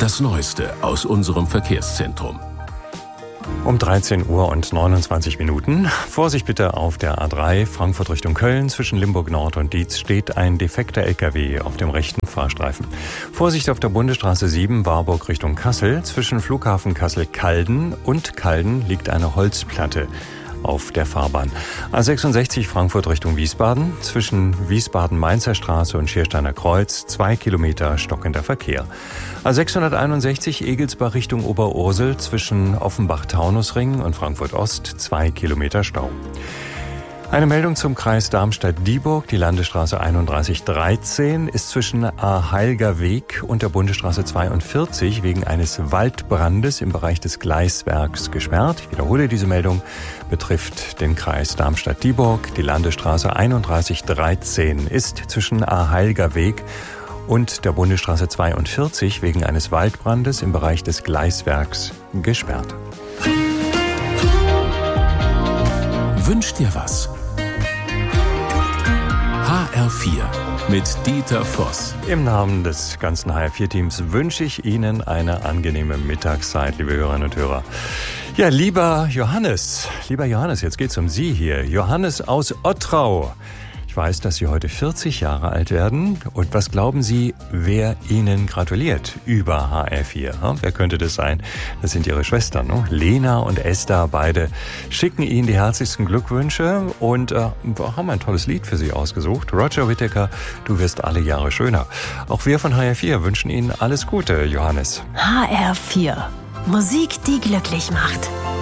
Das Neueste aus unserem Verkehrszentrum. Um 13 Uhr und 29 Minuten. Vorsicht bitte auf der A3 Frankfurt Richtung Köln. Zwischen Limburg Nord und Dietz steht ein defekter LKW auf dem rechten Fahrstreifen. Vorsicht auf der Bundesstraße 7 Warburg Richtung Kassel. Zwischen Flughafen Kassel-Calden und Calden liegt eine Holzplatte auf der Fahrbahn. A66 Frankfurt Richtung Wiesbaden. Zwischen Wiesbaden-Mainzer Straße und Schiersteiner Kreuz 2 Kilometer stockender Verkehr. A661 Egelsbach Richtung Oberursel. Zwischen Offenbach-Taunusring und Frankfurt Ost 2 Kilometer Stau. Eine Meldung zum Kreis Darmstadt-Dieburg. Die Landesstraße 3113 ist zwischen Aheilger Weg und der Bundesstraße 42 wegen eines Waldbrandes im Bereich des Gleiswerks gesperrt. Ich wiederhole, diese Meldung betrifft den Kreis Darmstadt-Dieburg. Die Landesstraße 3113 ist zwischen Aheilger Weg und der Bundesstraße 42 wegen eines Waldbrandes im Bereich des Gleiswerks gesperrt. Wünsch dir was? HR4 mit Dieter Voss. Im Namen des ganzen HR4-Teams wünsche ich Ihnen eine angenehme Mittagszeit, liebe Hörerinnen und Hörer. Ja, lieber Johannes, jetzt geht's um Sie hier. Johannes aus Ottrau. Ich weiß, dass Sie heute 40 Jahre alt werden. Und was glauben Sie, wer Ihnen gratuliert über HR4? Wer könnte das sein? Das sind Ihre Schwestern, ne? Lena und Esther, beide schicken Ihnen die herzlichsten Glückwünsche und haben ein tolles Lied für Sie ausgesucht. Roger Whittaker, du wirst alle Jahre schöner. Auch wir von HR4 wünschen Ihnen alles Gute, Johannes. HR4. Musik, die glücklich macht.